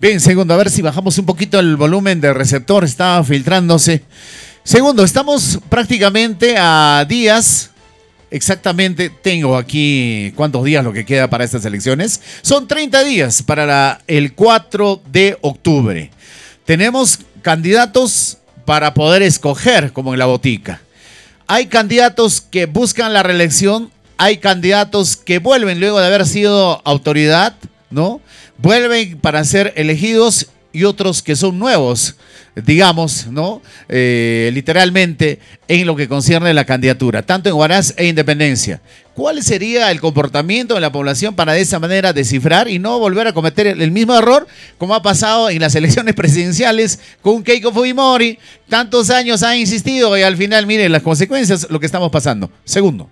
Bien, segundo, a ver si bajamos un poquito el volumen del receptor, estaba filtrándose. Segundo, estamos prácticamente a días, exactamente, tengo aquí cuántos días lo que queda para estas elecciones. Son 30 días para el 4 de octubre. Tenemos candidatos para poder escoger, como en la botica. Hay candidatos que buscan la reelección, hay candidatos que vuelven luego de haber sido autoridad, ¿no? Vuelven para ser elegidos y otros que son nuevos, digamos, ¿no? Literalmente en lo que concierne la candidatura, tanto en Huaraz e Independencia. ¿Cuál sería el comportamiento de la población para de esa manera descifrar y no volver a cometer el mismo error como ha pasado en las elecciones presidenciales con Keiko Fujimori? Tantos años ha insistido y al final, miren las consecuencias, lo que estamos pasando. Segundo.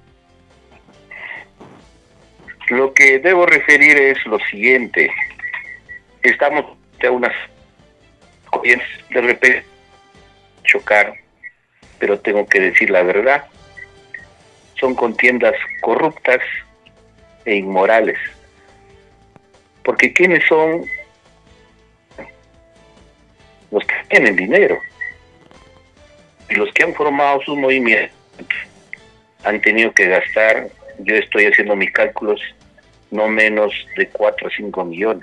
Lo que debo referir es lo siguiente. Estamos a unas de repente chocar, pero tengo que decir la verdad. Son contiendas corruptas e inmorales. Porque ¿quiénes son los que tienen dinero? Y los que han formado sus movimientos han tenido que gastar, yo estoy haciendo mis cálculos, no menos de 4 o 5 millones.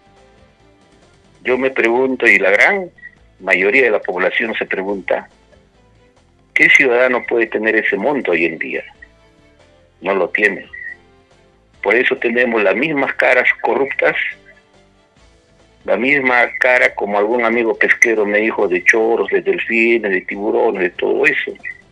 Yo me pregunto, y la gran mayoría de la población se pregunta, ¿qué ciudadano puede tener ese monto hoy en día? No lo tiene. Por eso tenemos las mismas caras corruptas, la misma cara como algún amigo pesquero me dijo de choros, de delfines, de tiburones, de todo eso.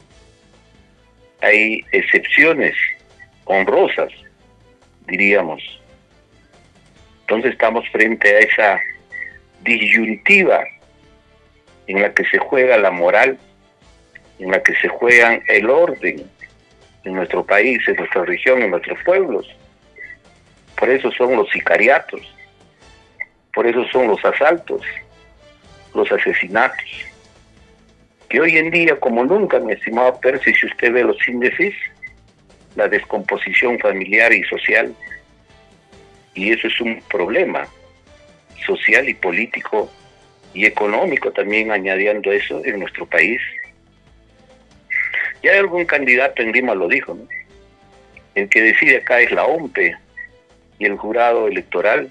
Hay excepciones honrosas, diríamos. Entonces estamos frente a esa disyuntiva en la que se juega la moral, en la que se juegan el orden en nuestro país, en nuestra región, en nuestros pueblos. Por eso son los sicariatos, por eso son los asaltos, los asesinatos, que hoy en día, como nunca, mi estimado Percy, si usted ve los índices, la descomposición familiar y social, y eso es un problema social y político y económico también, añadiendo eso en nuestro país. Ya algún candidato en Lima lo dijo, ¿no? El que decide acá es la OMPE y el jurado electoral,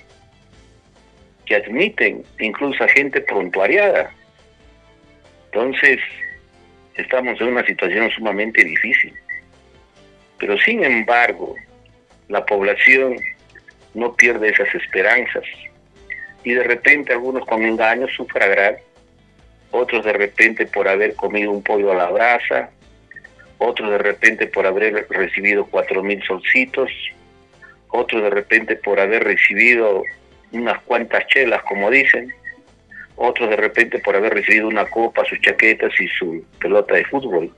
que admiten incluso a gente prontuariada. Entonces, estamos en una situación sumamente difícil. Pero sin embargo, la población no pierde esas esperanzas. Y de repente algunos con engaños sufragarán, otros de repente por haber comido un pollo a la brasa, otros de repente por haber recibido 4,000 solcitos, otros de repente por haber recibido unas cuantas chelas, como dicen, otros de repente por haber recibido una copa, sus chaquetas y su pelota de fútbol.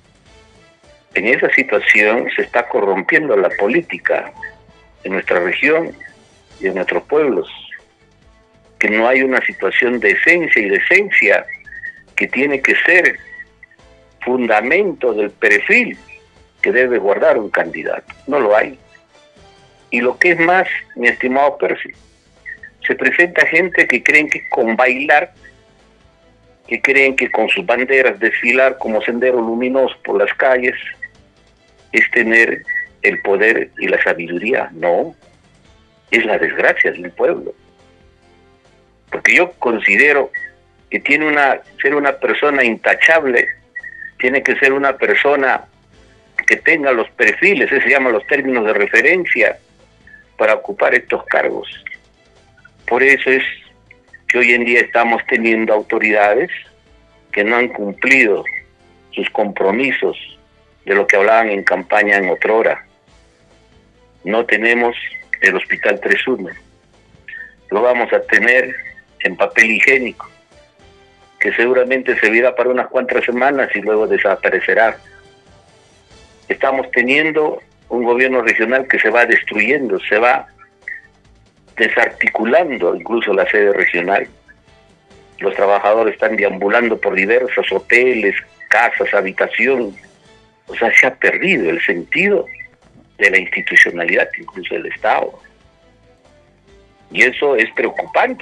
En esa situación se está corrompiendo la política en nuestra región y en nuestros pueblos, que no hay una situación de esencia y decencia que tiene que ser fundamento del perfil que debe guardar un candidato. No lo hay. Y lo que es más, mi estimado Percy, se presenta gente que creen que con bailar, que creen que con sus banderas desfilar como sendero luminoso por las calles, es tener el poder y la sabiduría. No, es la desgracia del pueblo. Porque yo considero que ser una persona intachable, tiene que ser una persona que tenga los perfiles, eso se llama los términos de referencia, para ocupar estos cargos. Por eso es que hoy en día estamos teniendo autoridades que no han cumplido sus compromisos de lo que hablaban en campaña en otrora. No tenemos el Hospital 3.1, lo vamos a tener en papel higiénico, que seguramente servirá para unas cuantas semanas y luego desaparecerá. Estamos teniendo un gobierno regional que se va destruyendo, se va desarticulando incluso la sede regional. Los trabajadores están deambulando por diversos hoteles, casas, habitación. O sea, se ha perdido el sentido de la institucionalidad, incluso del Estado. Y eso es preocupante.